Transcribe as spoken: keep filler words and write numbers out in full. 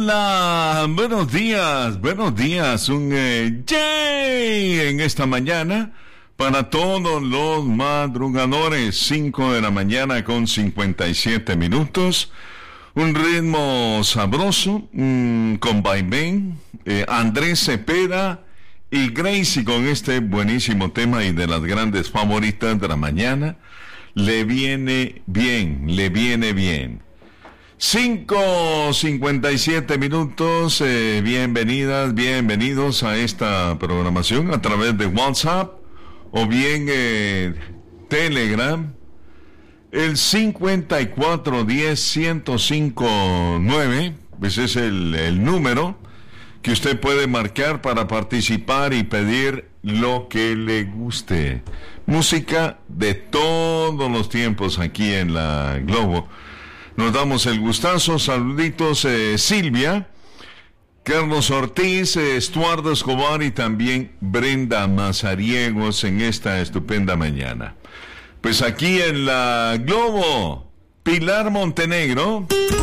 Hola, buenos días, buenos días, un eh, yay en esta mañana para todos los madrugadores, cinco de la mañana con cincuenta y siete minutos, un ritmo sabroso, mm, con vaivén, eh, Andrés Cepeda y Gracie con este buenísimo tema y de las grandes favoritas de la mañana, le viene bien, le viene bien. cinco cincuenta y siete minutos, eh, bienvenidas, bienvenidos a esta programación a través de WhatsApp o bien eh, Telegram, el cincuenta y cuatro diez ciento cinco nueve, ese es el, el número que usted puede marcar para participar y pedir lo que le guste. Música de todos los tiempos aquí en la Globo. Nos damos el gustazo, saluditos eh, Silvia, Carlos Ortiz, eh, Estuardo Escobar y también Brenda Mazariegos en esta estupenda mañana. Pues aquí en la Globo, Pilar Montenegro.